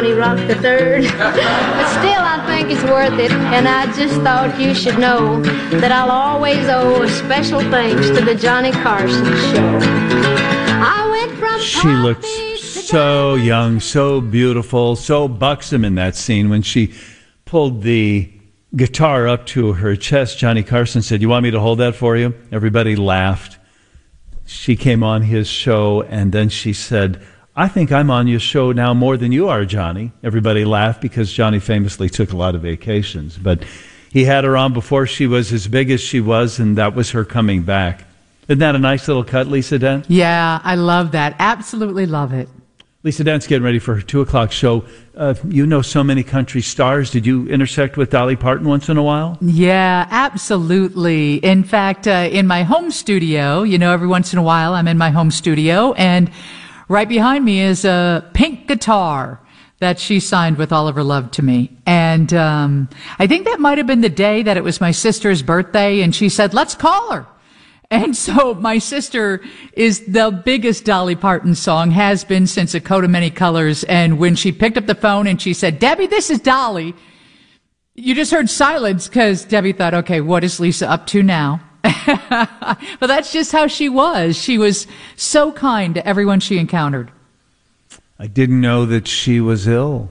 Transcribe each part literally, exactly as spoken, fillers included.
Johnny Rock the Third. But still, I think it's worth it, and I just thought you should know that I'll always owe a special thanks to the Johnny Carson Show. I went from She looked so young, so beautiful, so buxom in that scene. When she pulled the guitar up to her chest, Johnny Carson said, "You want me to hold that for you?" Everybody laughed. She came on his show, and then she said, "I think I'm on your show now more than you are, Johnny." Everybody laughed because Johnny famously took a lot of vacations. But he had her on before she was as big as she was, and that was her coming back. Isn't that a nice little cut, Lisa Dent? Yeah, I love that. Absolutely love it. Lisa Dent's getting ready for her two o'clock show. Uh, you know so many country stars. Did you intersect with Dolly Parton once in a while? Yeah, absolutely. In fact, uh, in my home studio, you know, every once in a while I'm in my home studio, and right behind me is a pink guitar that she signed with all of her love to me. And um, I think that might have been the day that it was my sister's birthday, and she said, "Let's call her." And so my sister is the biggest Dolly Parton song, has been since A Coat of Many Colors. And when she picked up the phone and she said, "Debbie, this is Dolly," you just heard silence because Debbie thought, okay, what is Lisa up to now? But that's just how she was. She was so kind to everyone she encountered. I didn't know that she was ill.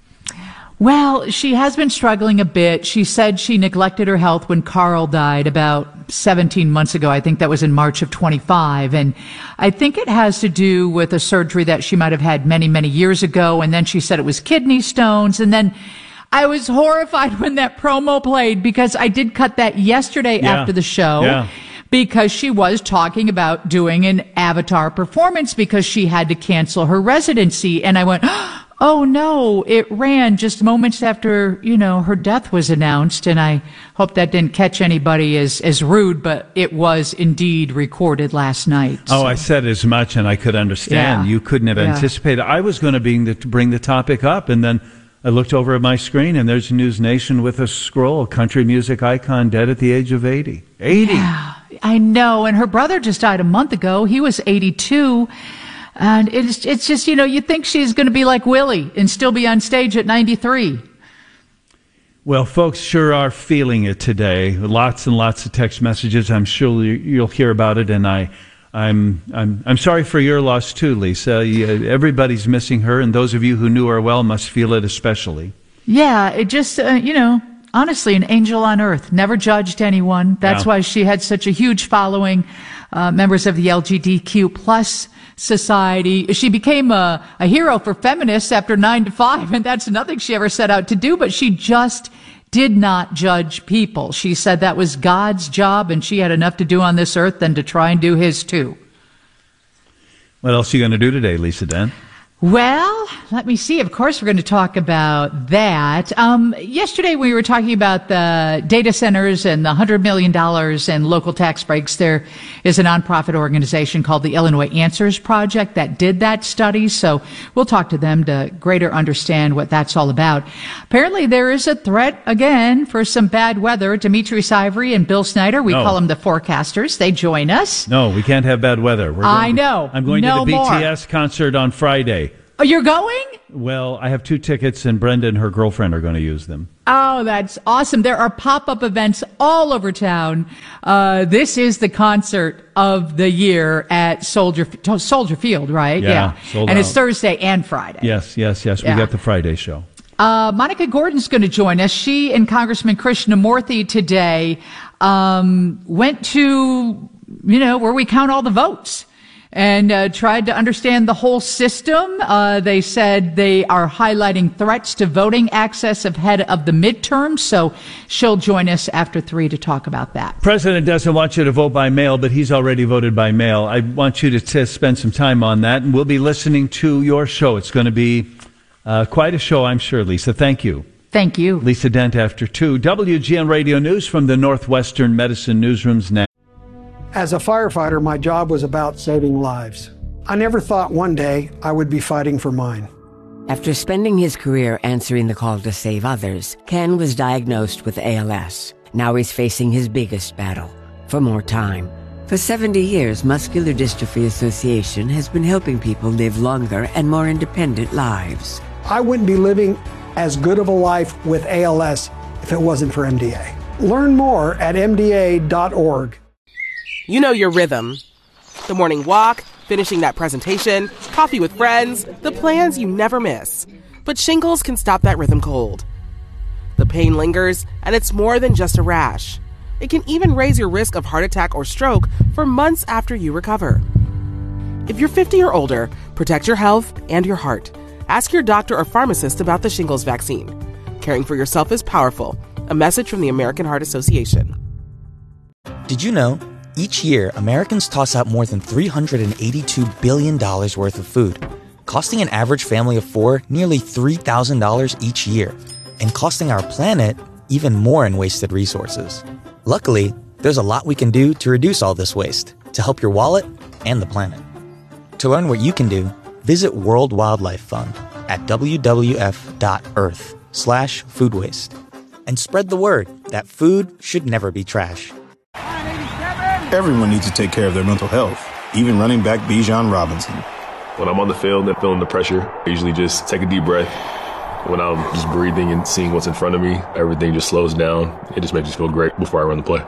Well, she has been struggling a bit. She said she neglected her health when Carl died about seventeen months ago. I think that was in March of twenty-five. And I think it has to do with a surgery that she might have had many, many years ago. And then she said it was kidney stones. And then I was horrified when that promo played because I did cut that yesterday yeah. after the show. Yeah. Because she was talking about doing an Avatar performance because she had to cancel her residency. And I went, oh no, it ran just moments after, you know, her death was announced. And I hope that didn't catch anybody as, as rude, but it was indeed recorded last night. Oh, so. I said as much, and I could understand. Yeah. You couldn't have Yeah. anticipated. I was going to bring the, to bring the topic up, and then I looked over at my screen, and there's News Nation with a scroll, country music icon dead at the age of eighty. eighty! Yeah, I know. And her brother just died a month ago. He was eighty-two. And it's, it's just, you know, you think she's going to be like Willie and still be on stage at ninety-three. Well, folks sure are feeling it today. Lots and lots of text messages. I'm sure you'll hear about it, and I, I'm, I'm, I'm sorry for your loss too, Lisa. Everybody's missing her, and those of you who knew her well must feel it especially. Yeah, it just, uh, you know, honestly, an angel on earth. Never judged anyone. That's yeah. why she had such a huge following. Uh, members of the L G B T Q plus society. She became a, a hero for feminists after nine to five, and that's nothing she ever set out to do, but she just did not judge people. She said that was God's job, and she had enough to do on this earth than to try and do his too. What else are you going to do today, Lisa Dent? Well, let me see. Of course, we're going to talk about that. Um, yesterday, we were talking about the data centers and the one hundred million dollars in local tax breaks. There is a nonprofit organization called the Illinois Answers Project that did that study. So we'll talk to them to greater understand what that's all about. Apparently, there is a threat again for some bad weather. Demetrius Ivory and Bill Snyder, we no. call them the forecasters. They join us. No, we can't have bad weather. We're going I know. I'm going no to the more. B T S concert on Friday. Oh, you're going? Well, I have two tickets, and Brenda and her girlfriend are going to use them. Oh, that's awesome. There are pop-up events all over town. Uh, this is the concert of the year at Soldier Soldier Field, right? Yeah, yeah. sold and out. It's Thursday and Friday. Yes, yes, yes. Yeah. We got the Friday show. Uh, Monica Gordon's going to join us. She and Congressman Krishnamurthy today um, went to, you know, where we count all the votes. And uh, tried to understand the whole system. Uh, they said they are highlighting threats to voting access ahead of the midterms. So she'll join us after three to talk about that. President doesn't want you to vote by mail, but he's already voted by mail. I want you to t- spend some time on that, and we'll be listening to your show. It's going to be uh, quite a show, I'm sure, Lisa. Thank you. Thank you. Lisa Dent after two. W G N Radio News from the Northwestern Medicine Newsrooms now. As a firefighter, my job was about saving lives. I never thought one day I would be fighting for mine. After spending his career answering the call to save others, Ken was diagnosed with A L S. Now he's facing his biggest battle, for more time. For seventy years, Muscular Dystrophy Association has been helping people live longer and more independent lives. I wouldn't be living as good of a life with A L S if it wasn't for M D A. Learn more at M D A dot org. You know your rhythm. The morning walk, finishing that presentation, coffee with friends, the plans you never miss. But shingles can stop that rhythm cold. The pain lingers, and it's more than just a rash. It can even raise your risk of heart attack or stroke for months after you recover. If you're fifty or older, protect your health and your heart. Ask your doctor or pharmacist about the shingles vaccine. Caring for yourself is powerful. A message from the American Heart Association. Did you know, each year, Americans toss out more than three hundred eighty-two billion dollars worth of food, costing an average family of four nearly three thousand dollars each year, and costing our planet even more in wasted resources. Luckily, there's a lot we can do to reduce all this waste, to help your wallet and the planet. To learn what you can do, visit World Wildlife Fund at w w f dot earth slash food waste and spread the word that food should never be trash. Everyone needs to take care of their mental health, even running back Bijan Robinson. When I'm on the field and feeling the pressure, I usually just take a deep breath. When I'm just breathing and seeing what's in front of me, everything just slows down. It just makes me feel great before I run the play.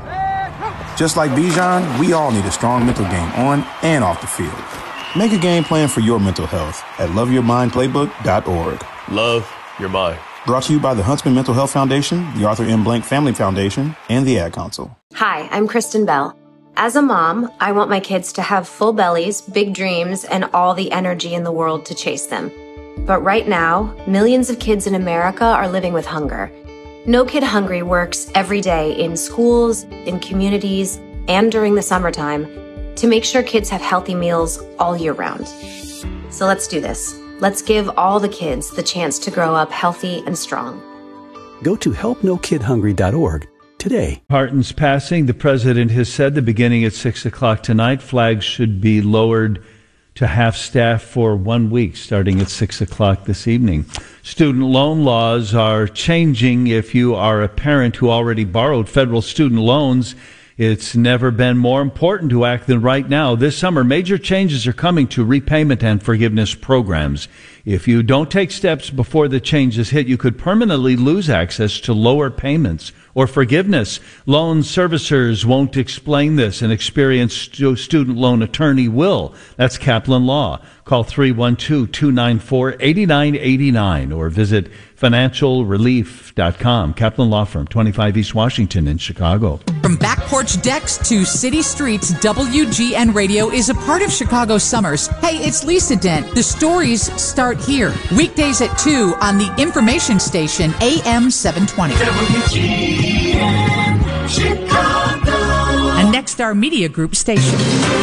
Just like Bijan, we all need a strong mental game on and off the field. Make a game plan for your mental health at love your mind playbook dot org. Love your mind. Brought to you by the Huntsman Mental Health Foundation, the Arthur M. Blank Family Foundation, and the Ad Council. Hi, I'm Kristen Bell. As a mom, I want my kids to have full bellies, big dreams, and all the energy in the world to chase them. But right now, millions of kids in America are living with hunger. No Kid Hungry works every day in schools, in communities, and during the summertime to make sure kids have healthy meals all year round. So let's do this. Let's give all the kids the chance to grow up healthy and strong. Go to help no kid hungry dot org today. Parton's passing, the president has said the beginning at six o'clock tonight, flags should be lowered to half staff for one week, starting at six o'clock this evening. Student loan laws are changing. If you are a parent who already borrowed federal student loans, it's never been more important to act than right now. This summer, major changes are coming to repayment and forgiveness programs. If you don't take steps before the changes hit, you could permanently lose access to lower payments or forgiveness. Loan servicers won't explain this. An experienced stu- student loan attorney will. That's Kaplan Law. Call three one two, two nine four, eight nine eight nine or visit financial relief dot com. Kaplan Law Firm, twenty-five East Washington in Chicago. From back porch decks to city streets, W G N Radio is a part of Chicago summers. Hey, it's Lisa Dent. The stories start here. Weekdays at two on the information station A M seven twenty. W G N Chicago. A Nexstar Media Group station.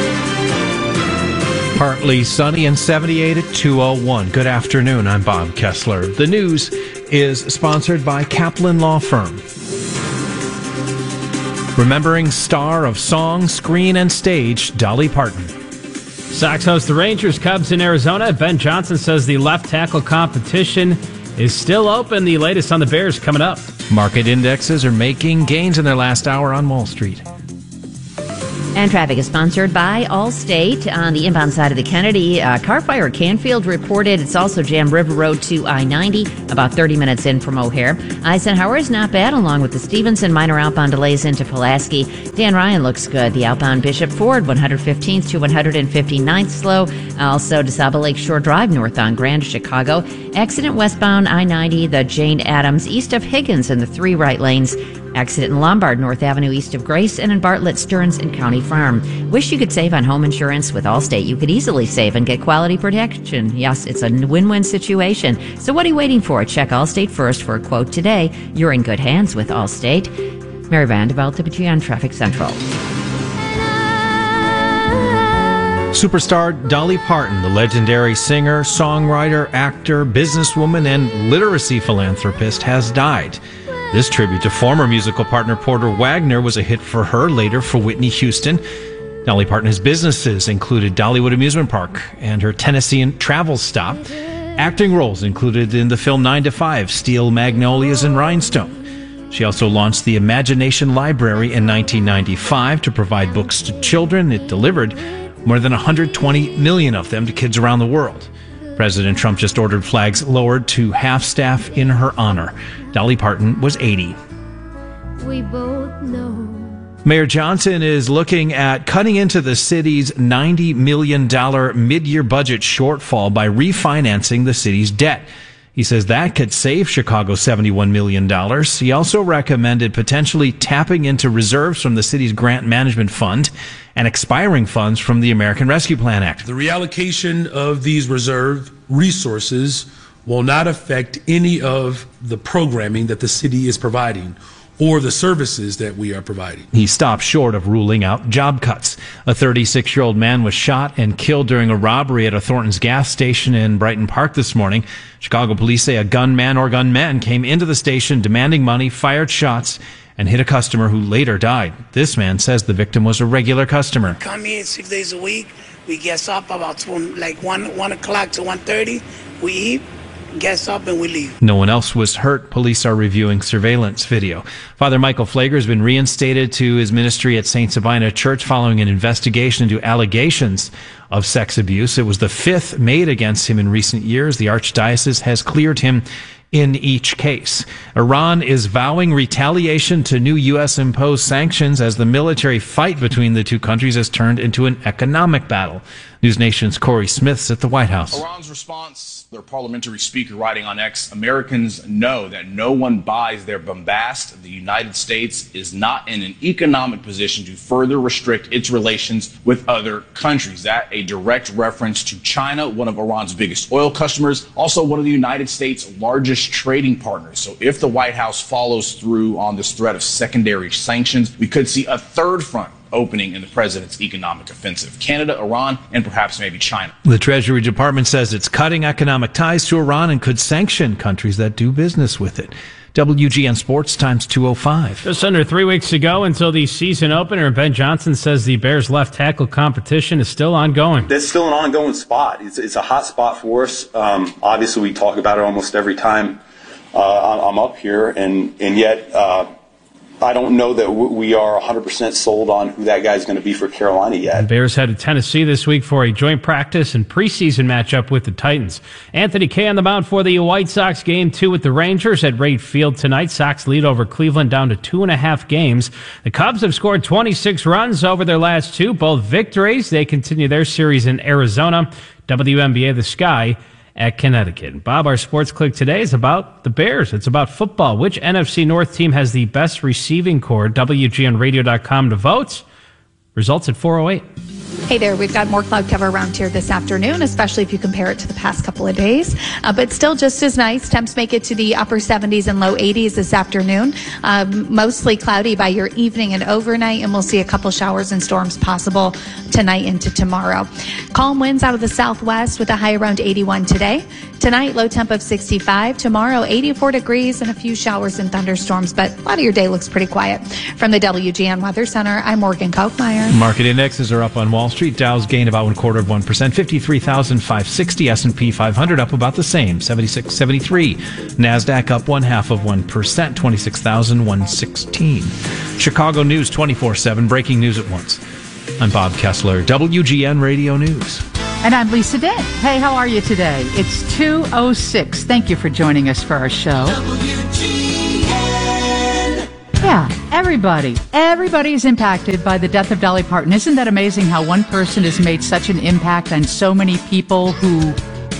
Partly sunny and seventy-eight at two oh one. Good afternoon. I'm Bob Kessler. The news is sponsored by Kaplan Law Firm. Remembering star of song, screen, and stage, Dolly Parton. Sox host the Rangers, Cubs in Arizona. Ben Johnson says the left tackle competition is still open. The latest on the Bears coming up. Market indexes are making gains in their last hour on Wall Street. And traffic is sponsored by Allstate. On the inbound side of the Kennedy, uh, car fire at Canfield reported. It's also jammed River Road to I ninety, about thirty minutes in from O'Hare. Eisenhower is not bad, along with the Stevenson. Minor outbound delays into Pulaski. Dan Ryan looks good. The outbound Bishop Ford, one hundred fifteenth to one hundred fifty-ninth slow. Also, DeSable Lake Shore Drive, north on Grand, Chicago. Accident westbound I ninety, the Jane Addams, east of Higgins in the three right lanes. Accident in Lombard, North Avenue east of Grace, and in Bartlett, Stearns, and County Farm. Wish you could save on home insurance with Allstate. You could easily save and get quality protection. Yes, it's a win-win situation. So what are you waiting for? Check Allstate first for a quote today. You're in good hands with Allstate. Mary Van Develt, W G N Traffic Central. Superstar Dolly Parton, the legendary singer, songwriter, actor, businesswoman, and literacy philanthropist, has died. This tribute to former musical partner Porter Wagner was a hit for her, later for Whitney Houston. Dolly Parton's businesses included Dollywood Amusement Park and her Tennessean travel stop. Acting roles included in the film nine to five, Steel Magnolias and Rhinestone. She also launched the Imagination Library in nineteen ninety-five to provide books to children. It delivered more than one hundred twenty million of them to kids around the world. President Trump just ordered flags lowered to half-staff in her honor. Dolly Parton was eighty. We both know. Mayor Johnson is looking at cutting into the city's ninety million dollars mid-year budget shortfall by refinancing the city's debt. He says that could save Chicago seventy-one million dollars. He also recommended potentially tapping into reserves from the city's grant management fund and expiring funds from the American Rescue Plan Act. The reallocation of these reserve resources will not affect any of the programming that the city is providing or the services that we are providing. He stopped short of ruling out job cuts. A thirty-six-year-old man was shot and killed during a robbery at a Thornton's gas station in Brighton Park this morning. Chicago police say a gunman or gunmen came into the station demanding money, fired shots, and hit a customer who later died. This man says the victim was a regular customer. Come here six days a week. We get up about two, like one, one o'clock to one thirty. We eat. Gets up and we leave. No one else was hurt. Police are reviewing surveillance video. Father Michael Flager has been reinstated to his ministry at Saint Sabina Church following an investigation into allegations of sex abuse. It was the fifth made against him in recent years. The Archdiocese has cleared him in each case. Iran is vowing retaliation to new U S imposed sanctions as the military fight between the two countries has turned into an economic battle. News Nation's Corey Smith's at the White House. Iran's response, their parliamentary speaker writing on X, Americans know that no one buys their bombast. The United States is not in an economic position to further restrict its relations with other countries. That a direct reference to China, one of Iran's biggest oil customers, also one of the United States' largest trading partners. So if the White House follows through on this threat of secondary sanctions, we could see a third front opening in the president's economic offensive. Canada, Iran, and perhaps maybe China. The Treasury Department says it's cutting economic ties to Iran and could sanction countries that do business with it. W G N Sports Times two oh five. Just under three weeks to go until the season opener. Ben Johnson says the Bears left tackle competition is still ongoing. That's still an ongoing spot. It's, it's a hot spot for us. Um, obviously, we talk about it almost every time uh, I'm up here, and, and yet uh, I don't know that we are one hundred percent sold on who that guy's going to be for Carolina yet. The Bears head to Tennessee this week for a joint practice and preseason matchup with the Titans. Anthony Kay on the mound for the White Sox. Game two with the Rangers at Wright Field tonight. Sox lead over Cleveland down to two and a half games. The Cubs have scored twenty-six runs over their last two, both victories. They continue their series in Arizona. W N B A The Sky at Connecticut. Bob, our sports click today is about the Bears. It's about football. Which N F C North team has the best receiving core? W G N radio dot com to vote. Results at four oh eight. Hey there, we've got more cloud cover around here this afternoon, especially if you compare it to the past couple of days. Uh, but still just as nice. Temps make it to the upper seventies and low eighties this afternoon. Um, mostly cloudy by your evening and overnight, and we'll see a couple showers and storms possible tonight into tomorrow. Calm winds out of the southwest with a high around eighty-one today. Tonight, low temp of sixty-five. Tomorrow, eighty-four degrees and a few showers and thunderstorms, but a lot of your day looks pretty quiet. From the W G N Weather Center, I'm Morgan Kochmeyer. Market indexes are up on Wall Street. Dow's gained about one quarter of one percent, fifty-three thousand five hundred sixty. S and P five hundred up about the same, seventy-six seventy-three. Nasdaq up one half of one percent, twenty-six thousand one hundred sixteen. Chicago News twenty-four seven, breaking news at once. I'm Bob Kessler, W G N Radio News. And I'm Lisa Dent. Hey, how are you today? It's two oh six. Thank you for joining us for our show. W G N. Yeah, everybody. Everybody is impacted by the death of Dolly Parton. Isn't that amazing how one person has made such an impact on so many people who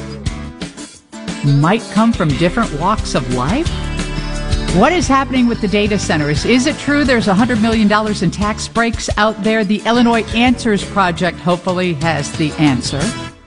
might come from different walks of life? What is happening with the data centers? Is it true there's one hundred million dollars in tax breaks out there? The Illinois Answers Project hopefully has the answer.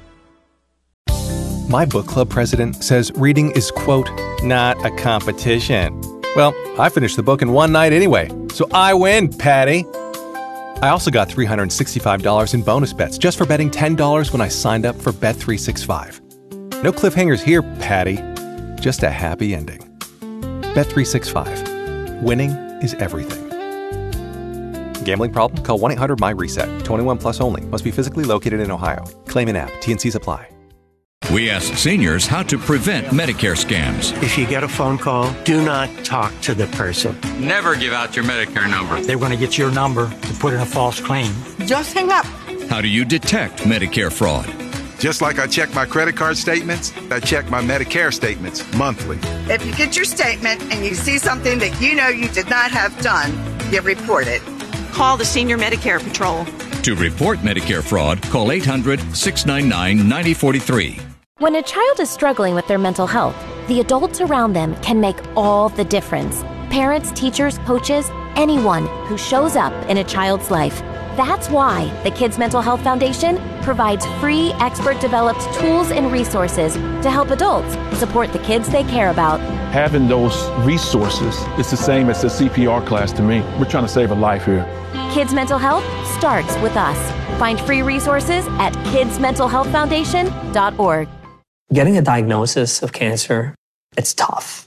My book club president says reading is, quote, not a competition. Well, I finished the book in one night anyway, so I win, Patty. I also got three hundred sixty-five dollars in bonus bets just for betting ten dollars when I signed up for Bet three sixty-five. No cliffhangers here, Patty. Just a happy ending. Bet three sixty-five. Winning is everything. Gambling problem? Call one eight hundred M Y reset. twenty-one plus only. Must be physically located in Ohio. Claim in app. T and Cs apply. We ask seniors how to prevent Medicare scams. If you get a phone call, do not talk to the person. Never give out your Medicare number. They're going to get your number to put in a false claim. Just hang up. How do you detect Medicare fraud? Just like I check my credit card statements, I check my Medicare statements monthly. If you get your statement and you see something that you know you did not have done, you report it. Call the Senior Medicare Patrol. To report Medicare fraud, call eight hundred, six nine nine, nine zero four three. When a child is struggling with their mental health, the adults around them can make all the difference. Parents, teachers, coaches, anyone who shows up in a child's life. That's why the Kids Mental Health Foundation provides free, expert-developed tools and resources to help adults support the kids they care about. Having those resources is the same as the C P R class to me. We're trying to save a life here. Kids Mental Health starts with us. Find free resources at kids mental health foundation dot org. Getting a diagnosis of cancer, it's tough.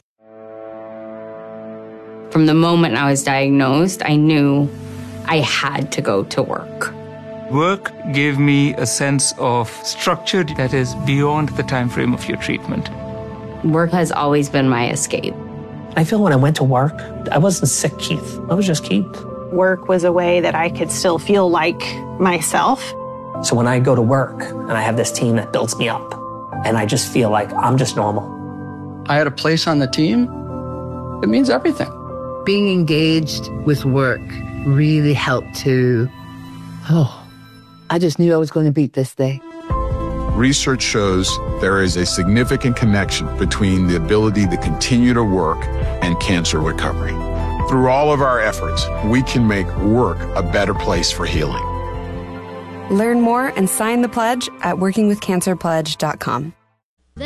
From the moment I was diagnosed, I knew I had to go to work. Work gave me a sense of structure that is beyond the time frame of your treatment. Work has always been my escape. I feel when I went to work, I wasn't sick, Keith. I was just Keith. Work was a way that I could still feel like myself. So when I go to work and I have this team that builds me up, and I just feel like I'm just normal. I had a place on the team. It means everything. Being engaged with work really helped to, oh, I just knew I was going to beat this day. Research shows there is a significant connection between the ability to continue to work and cancer recovery. Through all of our efforts, we can make work a better place for healing. Learn more and sign the pledge at working with cancer pledge dot com.